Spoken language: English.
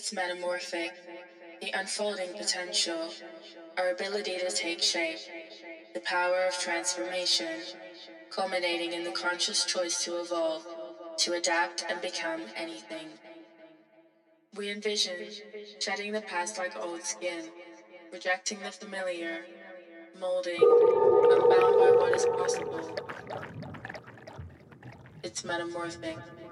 It's metamorphic, the unfolding potential, our ability to take shape, the power of transformation, culminating in the conscious choice to evolve, to adapt and become anything. We envision shedding the past like old skin, rejecting the familiar, molding, unbound by what is possible. It's metamorphic.